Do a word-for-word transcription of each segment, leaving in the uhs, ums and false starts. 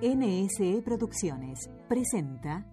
N S E Producciones presenta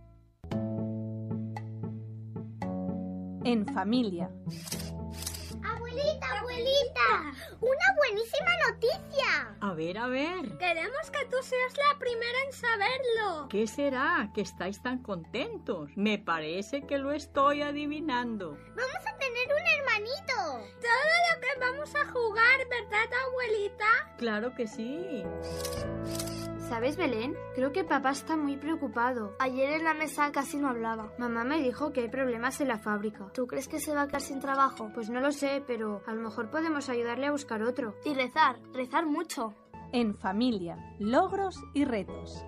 En familia. Abuelita, abuelita, una buenísima noticia. A ver, a ver. Queremos que tú seas la primera en saberlo. ¿Qué será que estáis tan contentos? Me parece que lo estoy adivinando. Vamos a tener un hermanito. Todo lo que vamos a jugar, ¿verdad, abuelita? Claro que sí. ¿Sabes, Belén? Creo que papá está muy preocupado. Ayer en la mesa casi no hablaba. Mamá me dijo que hay problemas en la fábrica. ¿Tú crees que se va a quedar sin trabajo? Pues no lo sé, pero a lo mejor podemos ayudarle a buscar otro. Y rezar, rezar mucho. En familia, logros y retos.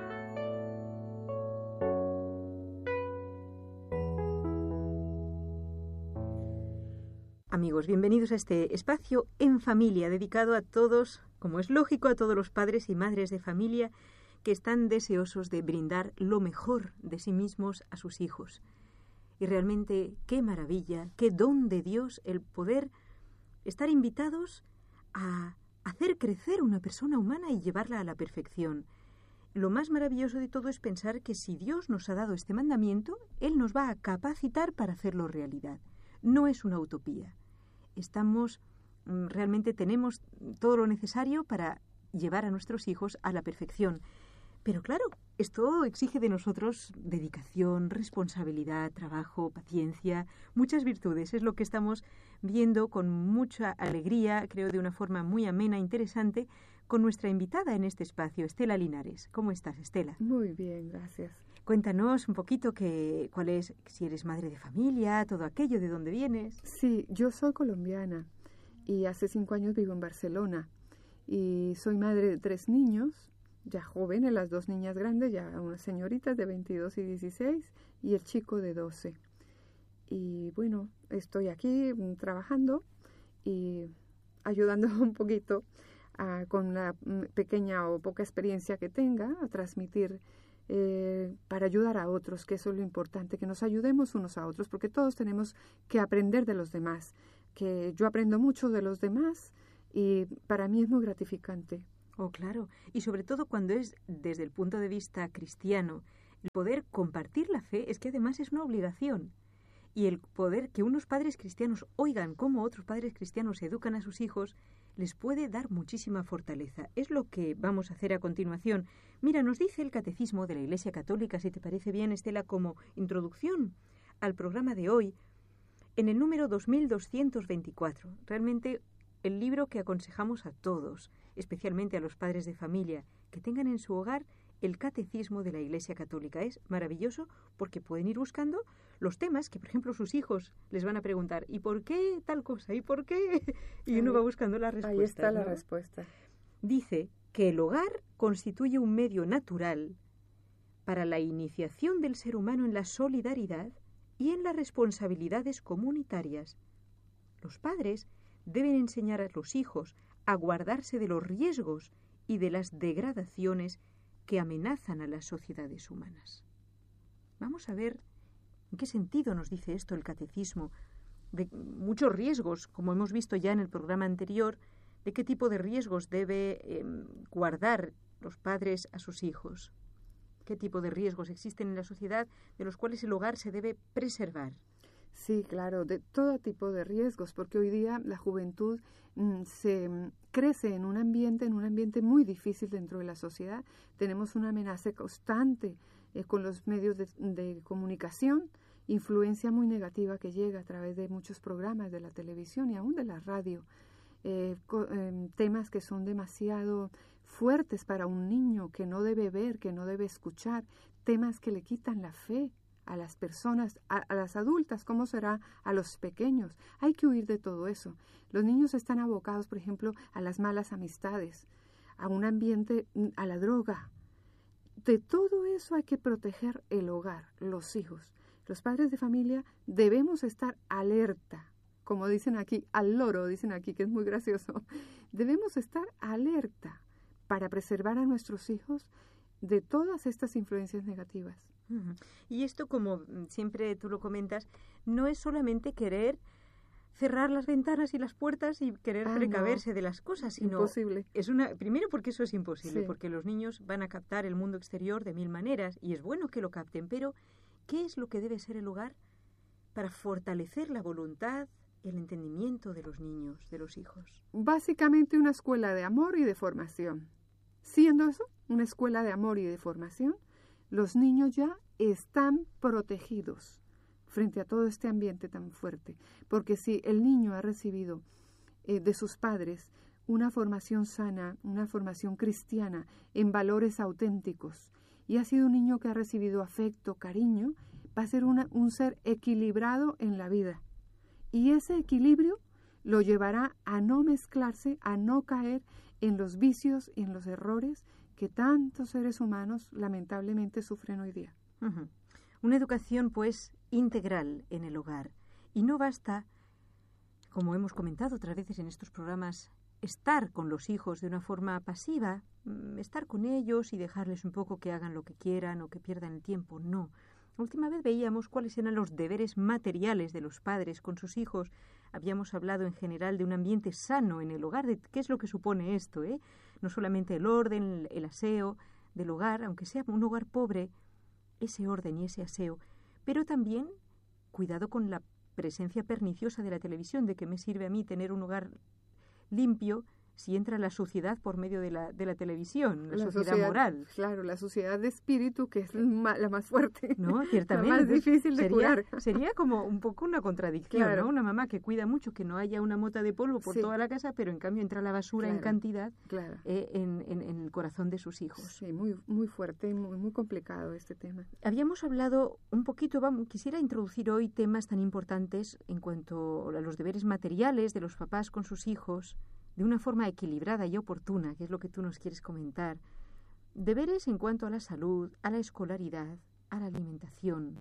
Amigos, bienvenidos a este espacio en familia, dedicado a todos, como es lógico, a todos los padres y madres de familia que están deseosos de brindar lo mejor de sí mismos a sus hijos. Y realmente, qué maravilla, qué don de Dios el poder estar invitados a hacer crecer una persona humana y llevarla a la perfección. Lo más maravilloso de todo es pensar que si Dios nos ha dado este mandamiento, Él nos va a capacitar para hacerlo realidad. No es una utopía. Estamos, realmente tenemos todo lo necesario para llevar a nuestros hijos a la perfección. Pero claro, esto exige de nosotros dedicación, responsabilidad, trabajo, paciencia, muchas virtudes. Es lo que estamos viendo con mucha alegría, creo de una forma muy amena e interesante, con nuestra invitada en este espacio, Estela Linares. ¿Cómo estás, Estela? Muy bien, gracias. Cuéntanos un poquito que, cuál es, si eres madre de familia, todo aquello, de dónde vienes. Sí, yo soy colombiana y hace cinco años vivo en Barcelona y soy madre de tres niños, ya jóvenes, las dos niñas grandes, ya unas señoritas de veintidós y dieciséis y el chico de doce. Y bueno, estoy aquí trabajando y ayudando un poquito a, con la pequeña o poca experiencia que tenga a transmitir Eh, para ayudar a otros, que eso es lo importante, que nos ayudemos unos a otros, porque todos tenemos que aprender de los demás, que yo aprendo mucho de los demás y para mí es muy gratificante. Oh, claro, y sobre todo cuando es desde el punto de vista cristiano, el poder compartir la fe es que además es una obligación. Y el poder que unos padres cristianos oigan cómo otros padres cristianos educan a sus hijos les puede dar muchísima fortaleza. Es lo que vamos a hacer a continuación. Mira, nos dice el Catecismo de la Iglesia Católica, si te parece bien, Estela, como introducción al programa de hoy, en el número dos mil doscientos veinticuatro. Realmente el libro que aconsejamos a todos, especialmente a los padres de familia, que tengan en su hogar el Catecismo de la Iglesia Católica. Es maravilloso porque pueden ir buscando los temas que, por ejemplo, sus hijos les van a preguntar ¿y por qué tal cosa? ¿Y por qué? Y uno va buscando la respuesta. Ahí está ¿no? la respuesta. Dice que el hogar constituye un medio natural para la iniciación del ser humano en la solidaridad y en las responsabilidades comunitarias. Los padres deben enseñar a los hijos a guardarse de los riesgos y de las degradaciones que amenazan a las sociedades humanas. Vamos a ver en qué sentido nos dice esto el Catecismo, de muchos riesgos, como hemos visto ya en el programa anterior, de qué tipo de riesgos debe eh, guardar los padres a sus hijos, qué tipo de riesgos existen en la sociedad de los cuales el hogar se debe preservar. Sí, claro, de todo tipo de riesgos, porque hoy día la juventud mm, se mm, crece en un ambiente, en un ambiente muy difícil dentro de la sociedad. Tenemos una amenaza constante eh, con los medios de, de comunicación, influencia muy negativa que llega a través de muchos programas de la televisión y aún de la radio. Eh, co- eh, temas que son demasiado fuertes para un niño, que no debe ver, que no debe escuchar, temas que le quitan la fe a las personas, a, a las adultas, ¿cómo será a los pequeños? Hay que huir de todo eso. Los niños están abocados, por ejemplo, a las malas amistades, a un ambiente, a la droga. De todo eso hay que proteger el hogar, los hijos. Los padres de familia debemos estar alerta, como dicen aquí, al loro, dicen aquí, que es muy gracioso. Debemos estar alerta para preservar a nuestros hijos de todas estas influencias negativas. Uh-huh. Y esto, como siempre tú lo comentas, no es solamente querer cerrar las ventanas y las puertas y querer ah, precaverse no. de las cosas, sino imposible. Es una, primero porque eso es imposible, Sí. porque los niños van a captar el mundo exterior de mil maneras y es bueno que lo capten, pero ¿qué es lo que debe ser el hogar para fortalecer la voluntad, el entendimiento de los niños, de los hijos? Básicamente una escuela de amor y de formación. Siendo eso, una escuela de amor y de formación, los niños ya están protegidos frente a todo este ambiente tan fuerte. Porque si el niño ha recibido eh, de sus padres una formación sana, una formación cristiana en valores auténticos, y ha sido un niño que ha recibido afecto, cariño, va a ser una, un ser equilibrado en la vida. Y ese equilibrio lo llevará a no mezclarse, a no caer en los vicios y en los errores que tantos seres humanos lamentablemente sufren hoy día. Uh-huh. Una educación, pues, integral en el hogar. Y no basta, como hemos comentado otras veces en estos programas, estar con los hijos de una forma pasiva, estar con ellos y dejarles un poco que hagan lo que quieran o que pierdan el tiempo. No. La última vez veíamos cuáles eran los deberes materiales de los padres con sus hijos. Habíamos hablado en general de un ambiente sano en el hogar, de qué es lo que supone esto, ¿eh? No solamente el orden, el aseo del hogar, aunque sea un hogar pobre, ese orden y ese aseo, pero también cuidado con la presencia perniciosa de la televisión. ¿De qué me sirve a mí tener un hogar limpio si entra la suciedad por medio de la, de la televisión, la, la sociedad, sociedad moral? Claro, la suciedad de espíritu, que es la, la más fuerte. No, ciertamente. La más difícil de sería, curar. Sería como un poco una contradicción, claro. ¿no? Una mamá que cuida mucho que no haya una mota de polvo por sí. toda la casa, pero en cambio entra la basura claro. en cantidad claro. eh, en, en, en el corazón de sus hijos. Sí, muy, muy fuerte y muy, muy complicado este tema. Habíamos hablado un poquito, vamos, quisiera introducir hoy temas tan importantes en cuanto a los deberes materiales de los papás con sus hijos, de una forma equilibrada y oportuna, que es lo que tú nos quieres comentar. Deberes en cuanto a la salud, a la escolaridad, a la alimentación.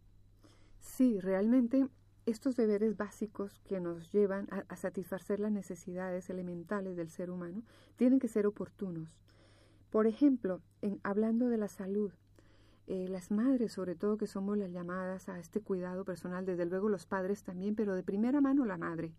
Sí, realmente estos deberes básicos que nos llevan a, a satisfacer las necesidades elementales del ser humano tienen que ser oportunos. Por ejemplo, en, hablando de la salud, eh, las madres, sobre todo, que somos las llamadas a este cuidado personal, desde luego los padres también, pero de primera mano la madre.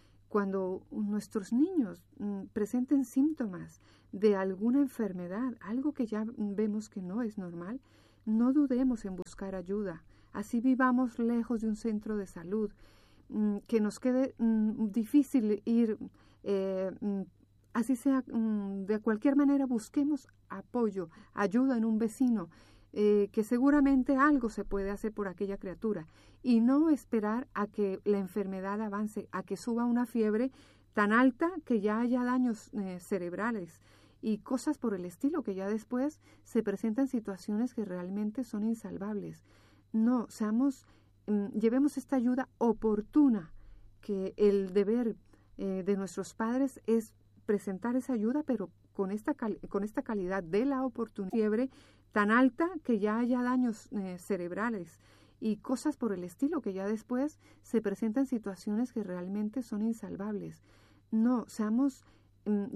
Cuando nuestros niños mm, presenten síntomas de alguna enfermedad, algo que ya vemos que no es normal, no dudemos en buscar ayuda. Así vivamos lejos de un centro de salud, mm, que nos quede mm, difícil ir, eh, mm, así sea, mm, de cualquier manera busquemos apoyo, ayuda en un vecino, Eh, que seguramente algo se puede hacer por aquella criatura, y no esperar a que la enfermedad avance, a que suba una fiebre tan alta que ya haya daños eh, cerebrales y cosas por el estilo, que ya después se presentan situaciones que realmente son insalvables. No, seamos, mm, llevemos esta ayuda oportuna, que el deber eh, de nuestros padres es presentar esa ayuda, pero con esta, cal- con esta calidad de la oportunidad. Fiebre tan alta que ya haya daños eh, cerebrales y cosas por el estilo, que ya después se presentan situaciones que realmente son insalvables. No, seamos, mm,